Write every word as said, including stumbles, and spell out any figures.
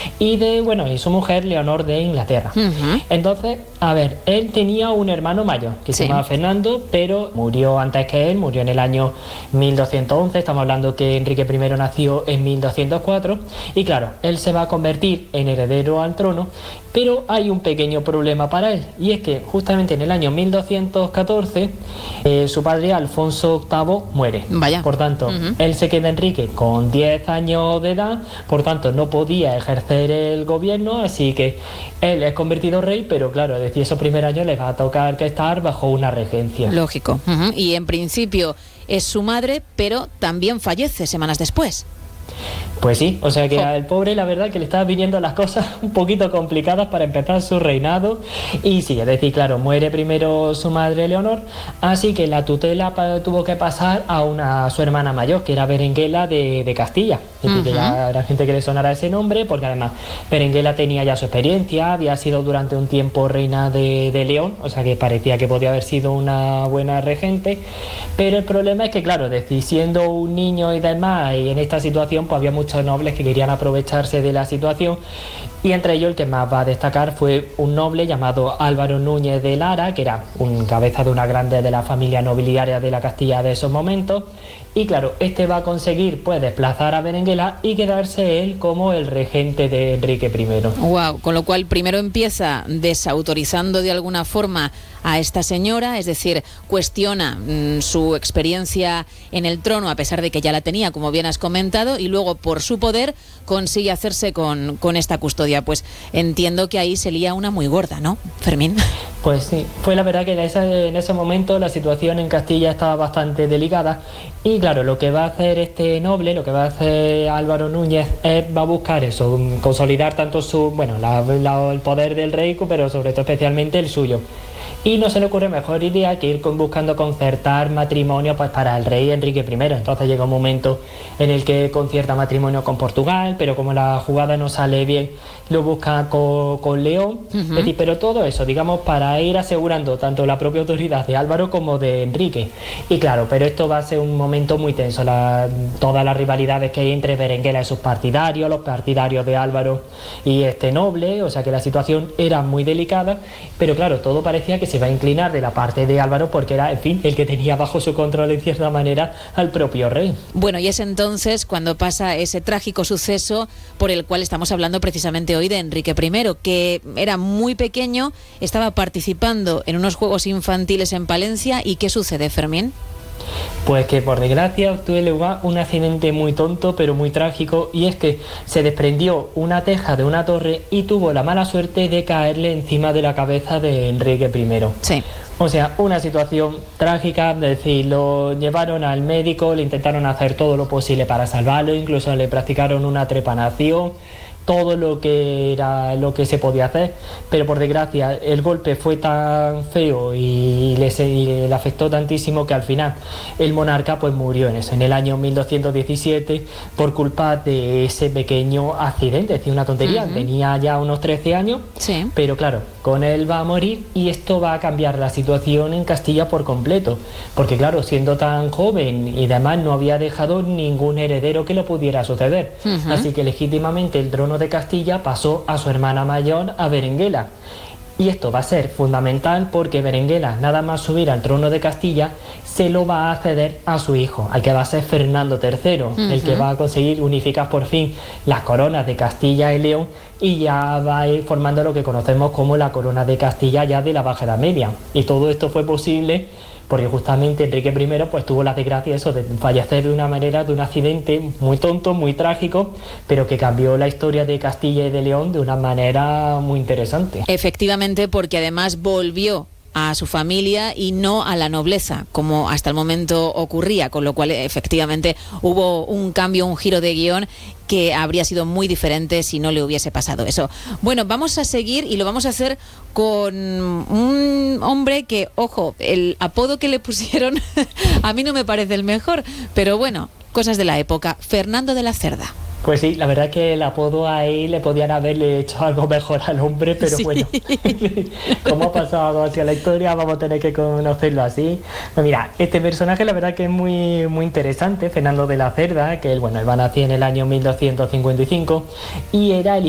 y de, bueno, y su mujer Leonor de Inglaterra. Uh-huh. Entonces, a ver, él tenía un hermano mayor que sí. se llamaba Fernando, pero murió antes que él, murió en el año mil doscientos once, estamos hablando que Enrique primero nació en mil doscientos cuatro, y claro, él se va a convertir en heredero al trono, pero hay un pequeño problema para él, y es que justamente en el año mil doscientos catorce eh, su padre Alfonso octavo muere. Vaya. Por tanto, uh-huh. él se queda Enrique con diez años de edad, por tanto no podía ejercer el gobierno, así que él es convertido rey, pero claro, es decir, esos primeros años les va a tocar que estar bajo una regencia. Lógico. Uh-huh. Y en principio es su madre, pero también fallece semanas después. Pues sí, o sea que oh. al pobre la verdad que le estaban viniendo las cosas un poquito complicadas para empezar su reinado, y sí, es decir, claro, muere primero su madre Leonor, así que la tutela pa- tuvo que pasar a una a su hermana mayor, que era Berenguela de, de Castilla. Es decir, uh-huh. que ya era gente que le sonara ese nombre, porque además Berenguela tenía ya su experiencia, había sido durante un tiempo reina de, de León, o sea que parecía que podía haber sido una buena regente, pero el problema es que, claro, es decir, siendo un niño y demás, y en esta situación pues había muchos nobles que querían aprovecharse de la situación, y entre ellos el que más va a destacar fue un noble llamado Álvaro Núñez de Lara, que era un cabeza de una grande de la familia nobiliaria de la Castilla de esos momentos, y claro, este va a conseguir pues desplazar a Berenguela y quedarse él como el regente de Enrique primero. Wow, con lo cual primero empieza desautorizando de alguna forma a esta señora, es decir, cuestiona mmm, su experiencia en el trono a pesar de que ya la tenía, como bien has comentado, y luego por su poder consigue hacerse con, con esta custodia. Pues entiendo que ahí se lía una muy gorda, ¿no, Fermín? Pues sí, fue la verdad que en ese, en ese momento la situación en Castilla estaba bastante delicada, y claro, lo que va a hacer este noble, lo que va a hacer Álvaro Núñez es, va a buscar eso, consolidar tanto su, bueno, la, la, el poder del rey, pero sobre todo especialmente el suyo. Y no se le ocurre mejor idea que ir con, buscando concertar matrimonio pues para el rey Enrique primero. Entonces llega un momento en el que concierta matrimonio con Portugal, pero como la jugada no sale bien, lo busca con, con León. Uh-huh. Es decir, pero todo eso, digamos, para ir asegurando tanto la propia autoridad de Álvaro como de Enrique. Y claro, pero esto va a ser un momento muy tenso, la, todas las rivalidades que hay entre Berenguela y sus partidarios, los partidarios de Álvaro y este noble, o sea que la situación era muy delicada, pero claro, todo parecía que se va a inclinar de la parte de Álvaro porque era, en fin, el que tenía bajo su control en cierta manera al propio rey. Bueno, y es entonces cuando pasa ese trágico suceso por el cual estamos hablando precisamente hoy de Enrique primero, que era muy pequeño, estaba participando en unos juegos infantiles en Palencia. ¿Y qué sucede, Fermín? Pues que por desgracia tuvo lugar un accidente muy tonto pero muy trágico, y es que se desprendió una teja de una torre y tuvo la mala suerte de caerle encima de la cabeza de Enrique primero. Sí. O sea, una situación trágica, es decir, lo llevaron al médico, le intentaron hacer todo lo posible para salvarlo, incluso le practicaron una trepanación, todo lo que era lo que se podía hacer, pero por desgracia el golpe fue tan feo y le, y le afectó tantísimo que al final el monarca pues murió en eso, en el año mil doscientos diecisiete, por culpa de ese pequeño accidente. Es decir, una tontería. Uh-huh. Tenía ya unos trece años, sí. Pero claro, con él va a morir, y esto va a cambiar la situación en Castilla por completo, porque claro, siendo tan joven y además no había dejado ningún heredero que lo pudiera suceder. Uh-huh. Así que legítimamente el trono de Castilla pasó a su hermana mayor, a Berenguela. Y esto va a ser fundamental porque Berenguela, nada más subir al trono de Castilla, se lo va a ceder a su hijo, al que va a ser Fernando tercero, uh-huh. el que va a conseguir unificar por fin las coronas de Castilla y León, y ya va a ir formando lo que conocemos como la corona de Castilla ya de la Baja Edad Media. Y todo esto fue posible porque justamente Enrique primero pues tuvo la desgracia eso de fallecer de una manera, de un accidente muy tonto, muy trágico, pero que cambió la historia de Castilla y de León de una manera muy interesante. Efectivamente, porque además volvió a su familia y no a la nobleza, como hasta el momento ocurría, con lo cual efectivamente hubo un cambio, un giro de guión que habría sido muy diferente si no le hubiese pasado eso. Bueno, vamos a seguir y lo vamos a hacer con un hombre que, ojo, el apodo que le pusieron a mí no me parece el mejor, pero bueno, cosas de la época. Fernando de la Cerda. Pues sí, la verdad es que el apodo ahí le podían haberle hecho algo mejor al hombre, pero sí. Bueno, como ha pasado hacia la historia, vamos a tener que conocerlo así. Pues mira, este personaje la verdad que es muy muy interesante, Fernando de la Cerda, que él, bueno, él va a nacer en el año mil doscientos cincuenta y cinco y era el